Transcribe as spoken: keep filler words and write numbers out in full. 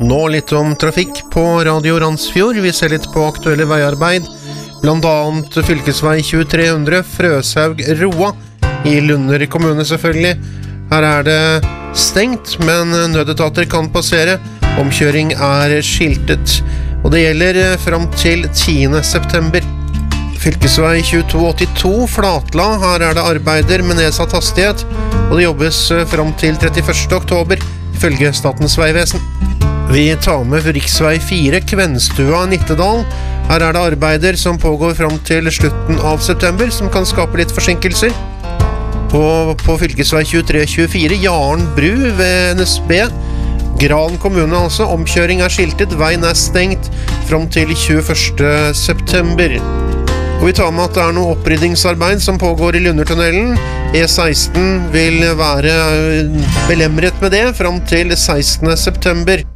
Nå litt om trafikk på Radio Randsfjord. Vi ser litt på aktuelle veiarbeid, blant annet fylkesvei tjuetre hundre Frøshaug-Roa i Lunder kommune selvfølgelig. Her er det stengt, men nødetater kan passere. Omkjøring er skiltet, og det gjelder frem til tiende september. Fylkesvei tjueto åttito Flatla, her er det arbeider med nedsatt hastighet, og det jobbes frem til trettiførste oktober, ifølge Statens vegvesen. Vi tar med riksvei fire Kvenstua Nittedal. Her er det arbeider som pågår frem til slutten av september, som kan skape litt forsinkelser. På, på fylkesvei tjuetre tjuefire Jaren Bru ved N S B, Gran kommune altså, omkjøring er skiltet, veien er stengt frem til tjueførste september. Og vi tar med at det er noe oppryddingsarbeid som pågår i Lundertunnelen. E seksten vil være belemret med det frem til sekstende september.